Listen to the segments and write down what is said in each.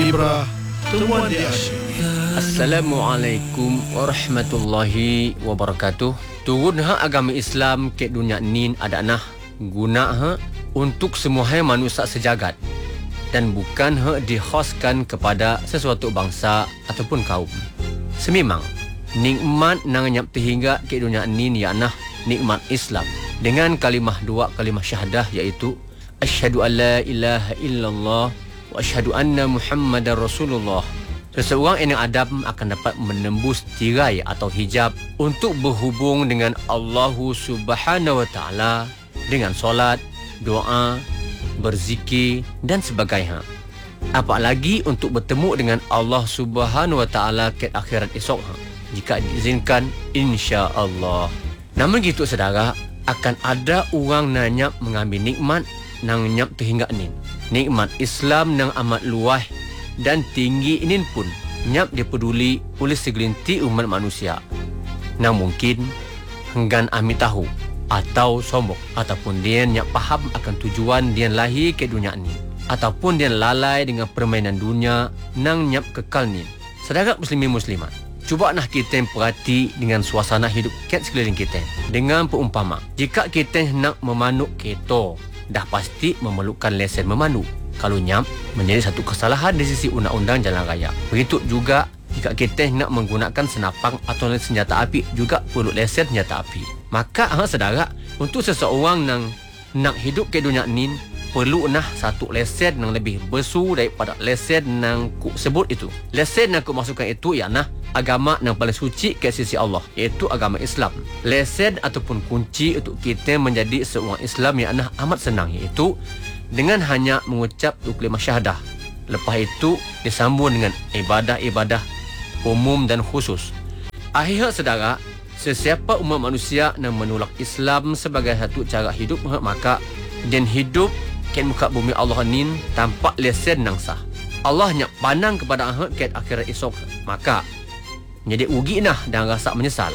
Ibrah, temuan di asyik. Assalamualaikum warahmatullahi wabarakatuh. Turun agama Islam ke dunia ni ada guna untuk semua manusia sejagat dan bukan dikhaskan kepada sesuatu bangsa ataupun kaum. Sememang nikmat nang nyap terhingga ke dunia ni ialah nikmat Islam dengan kalimah syahadah, iaitu asyhadu alla ilaha illallah wa asyhadu anna Muhammadar Rasulullah. Seseorang yang Adam akan dapat menembus tirai atau hijab untuk berhubung dengan Allah Subhanahu wa taala dengan solat, doa, berzikir dan sebagainya. Apalagi untuk bertemu dengan Allah Subhanahu wa taala ke akhirat esok jika diizinkan, insya-Allah. Namun gitu saudara, akan ada orang nanya mengambil nikmat nang nyap terhingga ni. Nikmat Islam nang amat luas dan tinggi ini pun nyap dipeduli oleh segelintir umat manusia. Nang mungkin enggan amit tahu atau sombong ataupun dia nyap faham akan tujuan dia lahir ke dunia ni, ataupun dia lalai dengan permainan dunia nang nyap kekal ni. Saudara muslimin muslimat, cuba kita perhati dengan suasana hidup kat sekeliling kita. Dengan peumpama, jika kita nak memandu kereta, dah pasti memerlukan lesen memandu. Kalau nyam menjadi satu kesalahan di sisi undang-undang jalan raya. Begitu juga jika kita nak menggunakan senapang atau senjata api, juga perlu lesen senjata api. Maka saudara, untuk seseorang yang nak hidup ke dunia ni, perlu satu lesen yang lebih besar daripada lesen yang ku sebut itu. Lesen yang ku masukkan itu ialah agama yang paling suci ke sisi Allah, iaitu agama Islam. Lesen ataupun kunci untuk kita menjadi seorang Islam ialah amat senang, iaitu dengan hanya mengucap kalimah syahadah. Lepas itu disambung dengan ibadah-ibadah umum dan khusus. Akhirnya saudara, sesiapa umat manusia yang menolak Islam sebagai satu cara hidup, maka dan hidup ke muka bumi Allah ni tanpa lesen yang sah. Allah nak pandang kepada ke akhirat esok, maka menjadi rugi dan rasa menyesal.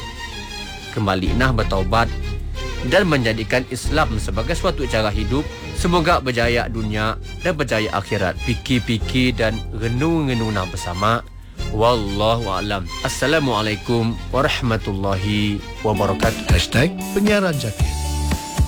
Kembali bertaubat dan menjadikan Islam sebagai suatu cara hidup. Semoga berjaya dunia dan berjaya akhirat. Fikir-fikir dan renung-renung bersama. Wallahu a'lam. Assalamualaikum warahmatullahi wabarakatuh. #penyiaran Zakir.